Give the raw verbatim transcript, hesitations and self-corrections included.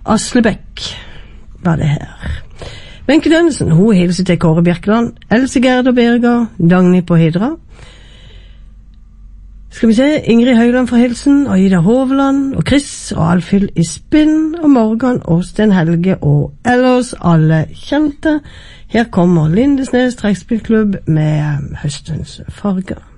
Aslebekk var det her. Wenche Dønnesen, hun hilser til Kåre Birkeland, Else Gerd og Birger, Dagny på Hidra. Skal vi se, Ingrid Høyland fra hilsen, og Ida Hovland, og Chris, og Alfhild i Spinn, og Morgan, og Sten Helge, og ellers alle kjente. Her kommer Lindesnes Trekkspillklubb med høstens farger.